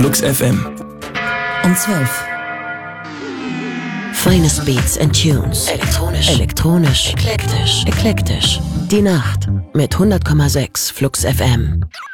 Flux FM. Um 12. Finest Beats and Tunes. Elektronisch. Eklektisch. Die Nacht mit 100,6 Flux FM.